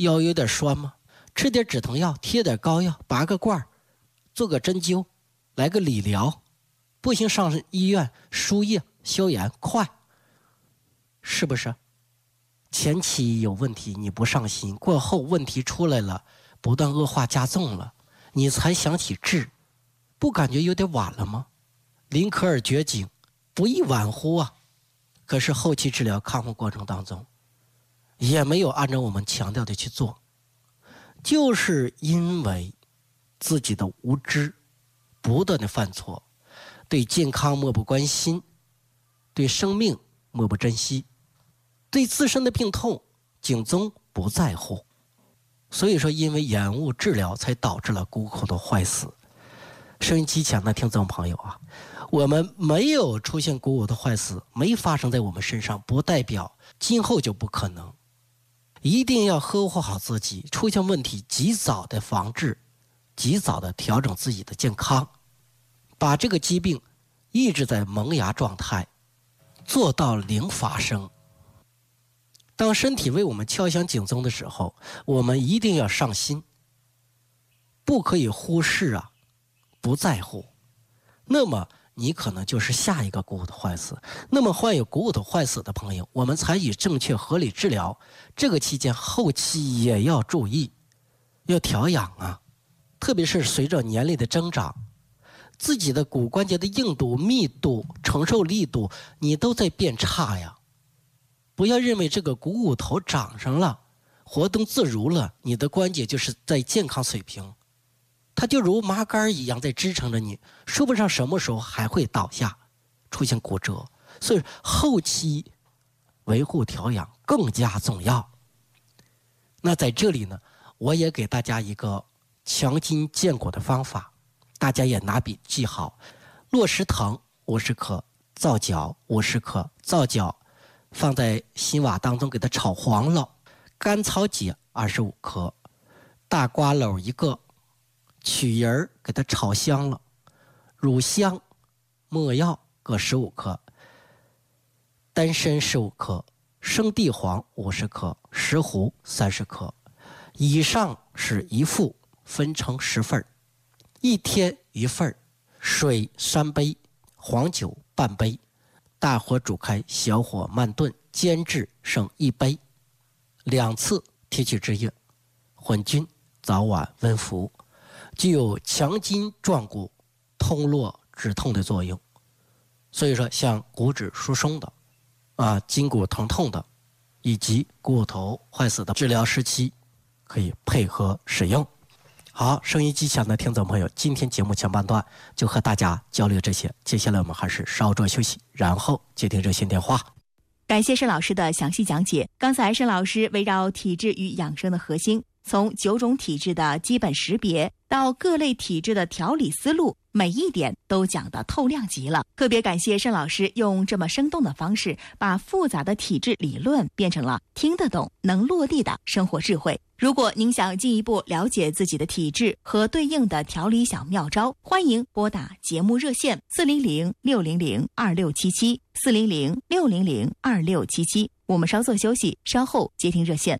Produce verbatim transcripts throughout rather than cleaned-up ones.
腰有点酸吗？吃点止疼药，贴点膏药，拔个罐，做个针灸，来个理疗，不行上医院输液消炎，快，是不是？前期有问题你不上心，过后问题出来了，不断恶化加重了，你才想起治，不感觉有点晚了吗？林可儿绝经，不亦晚乎啊！可是后期治疗康复过程当中，也没有按照我们强调的去做，就是因为自己的无知，不断的犯错，对健康漠不关心，对生命漠不珍惜，对自身的病痛警钟不在乎，所以说因为延误治疗才导致了股骨头坏死。收音机前的听众朋友啊，我们没有出现股骨头坏死，没发生在我们身上，不代表今后就不可能。一定要呵护好自己，出现问题及早的防治，及早的调整自己的健康，把这个疾病抑制在萌芽状态，做到零发生。当身体为我们敲响警钟的时候，我们一定要上心，不可以忽视啊，不在乎，那么你可能就是下一个股骨头坏死。那么患有股骨头坏死的朋友，我们采取正确合理治疗，这个期间后期也要注意，要调养啊，特别是随着年龄的增长，自己的骨关节的硬度、密度、承受力度你都在变差呀。不要认为这个股骨头长上了，活动自如了，你的关节就是在健康水平，它就如麻杆一样在支撑着你，说不上什么时候还会倒下，出现骨折。所以后期维护调养更加重要。那在这里呢，我也给大家一个强筋健骨的方法，大家也拿笔记好：落石藤五十克，皂角五十克，皂角放在新瓦当中给它炒黄了，甘草解二十五克，大瓜篓一个，曲仁给它炒香了，乳香、没药各十五克，丹参十五克，生地黄五十克，石斛三十克。以上是一副，分成十份，一天一份，水三杯，黄酒半杯，大火煮开，小火慢炖，煎至剩一杯，两次提取之液，混均，早晚温服，具有强筋壮骨、通络止痛的作用。所以说，像骨质疏松的、啊筋骨疼痛的，以及股骨头坏死的治疗时期，可以配合使用。好，收音机前的听众朋友，今天节目前半段就和大家交流这些，接下来我们还是稍作休息，然后接听热线电话。 感谢沈老师的详细讲解。刚才沈老师围绕体质与养生的核心，从九种体质的基本识别到各类体质的调理思路，每一点都讲得透亮极了。特别感谢沈老师用这么生动的方式，把复杂的体质理论变成了听得懂、能落地的生活智慧。如果您想进一步了解自己的体质和对应的调理小妙招，欢迎拨打节目热线四零零六零零二六七七四零零六零零二六七七。我们稍作休息，稍后接听热线。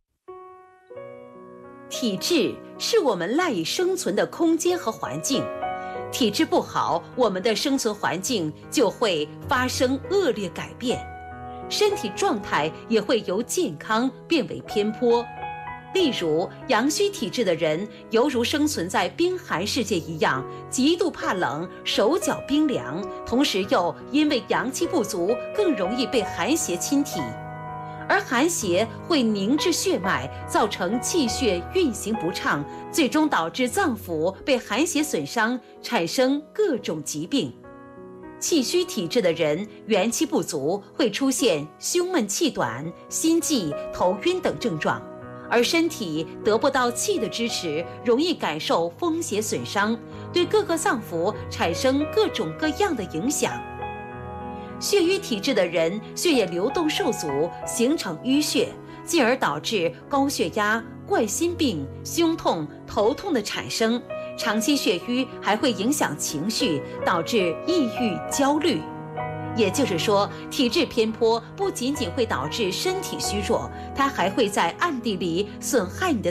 体质是我们赖以生存的空间和环境，体质不好，我们的生存环境就会发生恶劣改变，身体状态也会由健康变为偏颇。例如，阳虚体质的人犹如生存在冰寒世界一样，极度怕冷，手脚冰凉，同时又因为阳气不足，更容易被寒邪侵体。而寒邪会凝滞血脉，造成气血运行不畅，最终导致脏腑被寒邪损伤，产生各种疾病。气虚体质的人元气不足，会出现胸闷气短、心悸、头晕等症状，而身体得不到气的支持，容易感受风邪损伤，对各个脏腑产生各种各样的影响。血瘀体质的人血液流动受阻，形成淤血，进而导致高血压、冠心病、胸痛、头痛的产生。长期血瘀还会影响情绪，导致抑郁、焦虑。也就是说，体质偏颇不仅仅会导致身体虚弱，它还会在暗地里损害你的